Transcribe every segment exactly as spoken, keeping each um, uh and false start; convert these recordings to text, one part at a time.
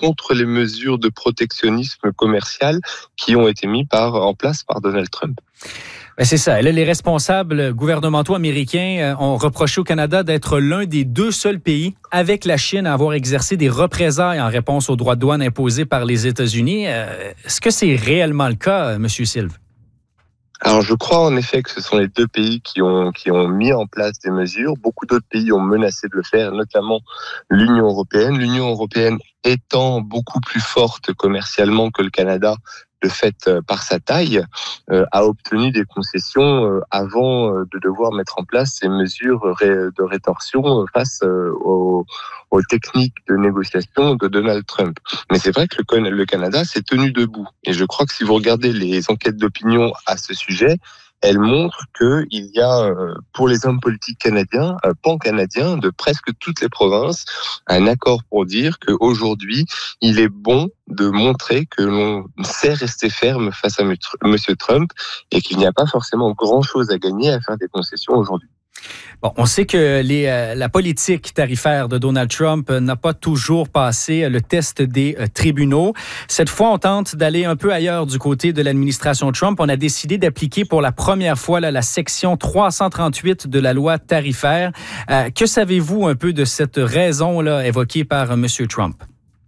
contre les mesures de protectionnisme commercial qui ont été mises par, en place par Donald Trump. Ben c'est ça. Là, les responsables gouvernementaux américains ont reproché au Canada d'être l'un des deux seuls pays avec la Chine à avoir exercé des représailles en réponse aux droits de douane imposés par les États-Unis. Est-ce que c'est réellement le cas, M. Silve? Alors, je crois en effet que ce sont les deux pays qui ont, qui ont mis en place des mesures. Beaucoup d'autres pays ont menacé de le faire, notamment l'Union européenne. L'Union européenne étant beaucoup plus forte commercialement que le Canada, de fait euh, par sa taille, euh, a obtenu des concessions euh, avant euh, de devoir mettre en place ces mesures ré- de rétorsion euh, face euh, aux, aux techniques de négociation de Donald Trump. Mais c'est vrai que le, le Canada s'est tenu debout. Et je crois que si vous regardez les enquêtes d'opinion à ce sujet, elle montre qu'il y a, pour les hommes politiques canadiens, pan-canadiens, de presque toutes les provinces, un accord pour dire qu'aujourd'hui, il est bon de montrer que l'on sait rester ferme face à M. Trump et qu'il n'y a pas forcément grand-chose à gagner à faire des concessions aujourd'hui. Bon, on sait que les, euh, la politique tarifaire de Donald Trump n'a pas toujours passé le test des euh, tribunaux. Cette fois, on tente d'aller un peu ailleurs du côté de l'administration Trump. On a décidé d'appliquer pour la première fois là, la section trois cent trente-huit de la loi tarifaire. Euh, que savez-vous un peu de cette raison-là évoquée par euh, M. Trump?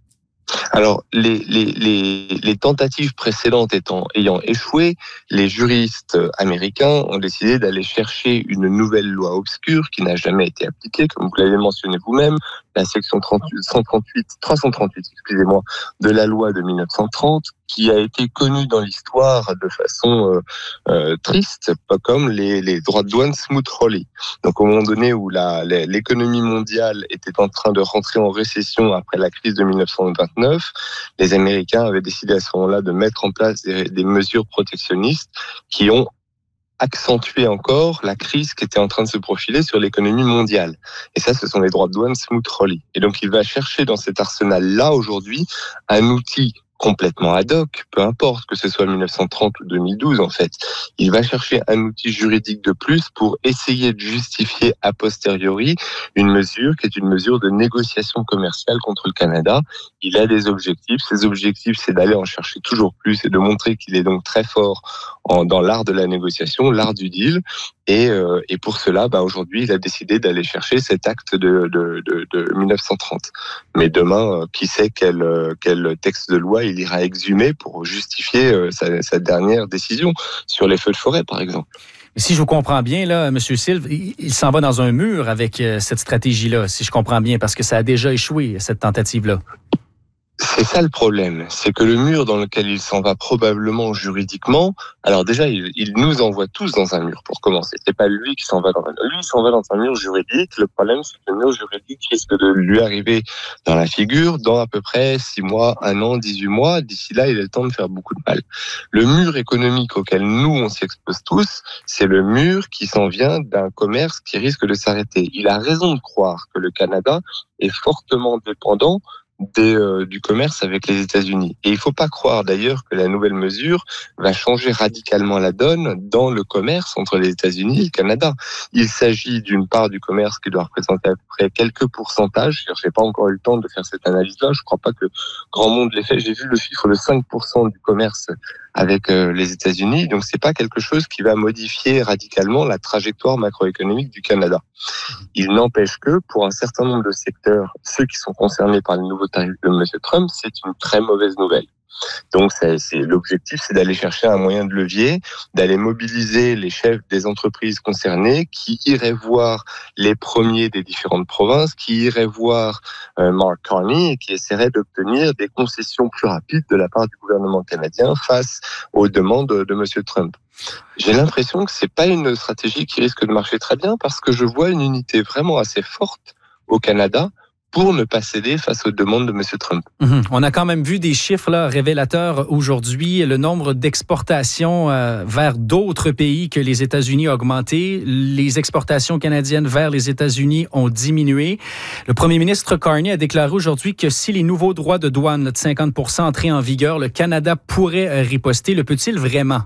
Alors, les, les, les, les tentatives précédentes étant, ayant échoué, les juristes américains ont décidé d'aller chercher une nouvelle loi obscure qui n'a jamais été appliquée, comme vous l'avez mentionné vous-même, la section trente-huit, cent trente-huit, trois cent trente-huit, excusez-moi, de la loi de mille neuf cent trente, qui a été connue dans l'histoire de façon euh, euh, triste, pas comme les, les droits de douane smooth rolling. Donc, au moment donné où la, l'économie mondiale était en train de rentrer en récession après la crise de mille neuf cent vingt-neuf, les Américains avaient décidé à ce moment-là de mettre en place des, des mesures protectionnistes qui ont accentué encore la crise qui était en train de se profiler sur l'économie mondiale. Et ça, ce sont les droits de douane smooth rolling. Et donc, il va chercher dans cet arsenal-là, aujourd'hui, un outil complètement ad hoc, peu importe que ce soit mille neuf cent trente ou deux mille douze en fait. Il va chercher un outil juridique de plus pour essayer de justifier a posteriori une mesure qui est une mesure de négociation commerciale contre le Canada. Il a des objectifs. Ses objectifs, c'est d'aller en chercher toujours plus et de montrer qu'il est donc très fort en, dans l'art de la négociation, l'art du deal. Et, euh, et pour cela, bah, aujourd'hui, il a décidé d'aller chercher cet acte de, de, de, de mille neuf cent trente. Mais demain, euh, qui sait quel, euh, quel texte de loi il ira exhumer pour justifier euh, sa, sa dernière décision sur les feux de forêt, par exemple. Si je vous comprends bien, là, M. Silve, il, il s'en va dans un mur avec euh, cette stratégie-là, si je comprends bien, parce que ça a déjà échoué, cette tentative-là. C'est ça le problème, c'est que le mur dans lequel il s'en va probablement juridiquement, alors déjà il, il nous envoie tous dans un mur pour commencer. C'est pas lui qui s'en va dans un mur, lui il s'en va dans un mur juridique. Le problème c'est que le mur juridique risque de lui arriver dans la figure dans à peu près six mois, un an, dix-huit mois. D'ici là, il a le temps de faire beaucoup de mal. Le mur économique auquel nous on s'expose tous, c'est le mur qui s'en vient d'un commerce qui risque de s'arrêter. Il a raison de croire que le Canada est fortement dépendant Des, euh, du commerce avec les États-Unis. Et il ne faut pas croire d'ailleurs que la nouvelle mesure va changer radicalement la donne dans le commerce entre les États-Unis et le Canada. Il s'agit d'une part du commerce qui doit représenter à peu près quelques pourcentages. Je n'ai pas encore eu le temps de faire cette analyse-là. Je ne crois pas que grand monde l'ait fait. J'ai vu le chiffre de cinq pour cent du commerce avec euh, les États-Unis. Donc, c'est pas quelque chose qui va modifier radicalement la trajectoire macroéconomique du Canada. Il n'empêche que, pour un certain nombre de secteurs, ceux qui sont concernés par les nouveaux tarifs de M. Trump, c'est une très mauvaise nouvelle. Donc, c'est, c'est, l'objectif, c'est d'aller chercher un moyen de levier, d'aller mobiliser les chefs des entreprises concernées qui iraient voir les premiers des différentes provinces, qui iraient voir euh, Mark Carney et qui essaieraient d'obtenir des concessions plus rapides de la part du gouvernement canadien face aux demandes de, de M. Trump. J'ai l'impression que c'est pas une stratégie qui risque de marcher très bien parce que je vois une unité vraiment assez forte au Canada pour ne pas céder face aux demandes de M. Trump. Mmh. On a quand même vu des chiffres là, révélateurs aujourd'hui. Le nombre d'exportations euh, vers d'autres pays que les États-Unis a augmenté. Les exportations canadiennes vers les États-Unis ont diminué. Le premier ministre Carney a déclaré aujourd'hui que si les nouveaux droits de douane de cinquante pour cent entraient en vigueur, le Canada pourrait riposter. Le peut-il vraiment?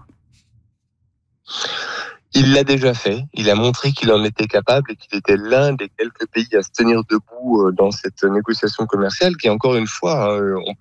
Il l'a déjà fait. Il a montré qu'il en était capable et qu'il était l'un des quelques pays à se tenir debout dans cette négociation commerciale qui, encore une fois, on